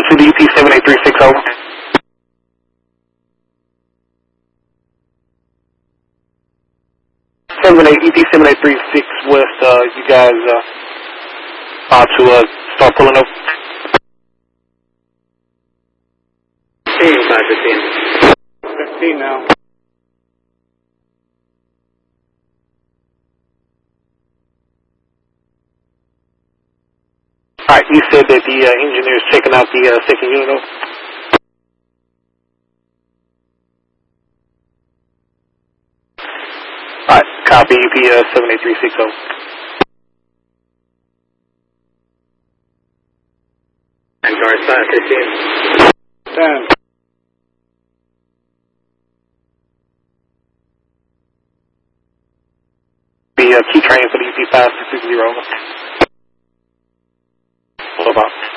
to the UP 78360. Over. 7836 West, you guys about to start pulling up. 15 now. Alright, you said that the engineer's checking out the second unit over. Alright, copy UP 78360. And guard 515. 10. The key train for the UP 5660. Over.